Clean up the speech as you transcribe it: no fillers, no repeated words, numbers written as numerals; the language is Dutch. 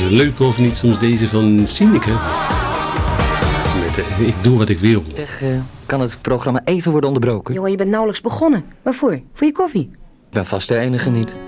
leuke of niet soms deze van Sineke? Met Ik doe wat ik wil. Zeg, kan het programma even worden onderbroken? Jongen, je bent nauwelijks begonnen. Waarvoor? Voor je koffie? Ik ben vast de enige niet.